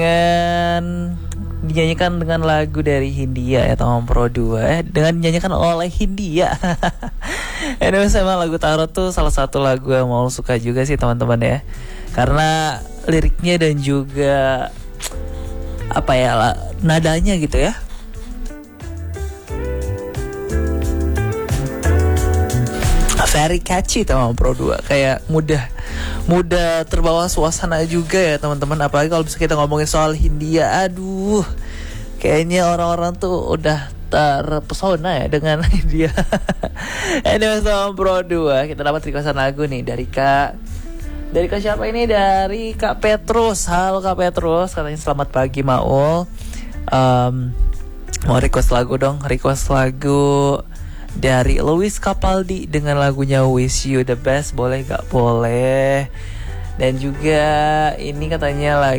dengan dinyanyikan dengan lagu dari Hindia ya Tom Pro 2 dengan dinyanyikan oleh Hindia. Anyway, emang lagu Tarot tuh salah satu lagu yang mau suka juga sih teman-teman ya, karena liriknya dan juga apa ya nadanya gitu ya. Very catchy teman Pro 2, kayak mudah terbawa suasana juga ya teman-teman. Apalagi kalau bisa kita ngomongin soal Hindia, aduh kayaknya orang-orang tuh udah terpesona ya dengan Hindia. Anyway, teman Pro 2, kita dapat requestan lagu nih dari Kak siapa ini? Dari Kak Petrus. Halo Kak Petrus, katanya selamat pagi Maul. Mau request lagu dong, request lagu dari Louis Capaldi dengan lagunya Wish You the Best, boleh gak? Boleh. Dan juga ini katanya